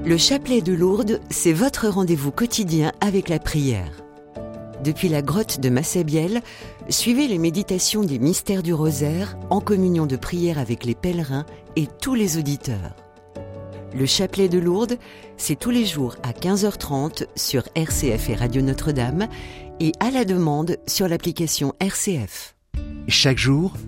Le chapelet de Lourdes, c'est votre rendez-vous quotidien avec la prière. Depuis la grotte de Massabielle, suivez les méditations des mystères du rosaire en communion de prière avec les pèlerins et tous les auditeurs. Le chapelet de Lourdes, c'est tous les jours à 15h30 sur RCF et Radio Notre-Dame et à la demande sur l'application RCF. Chaque jour,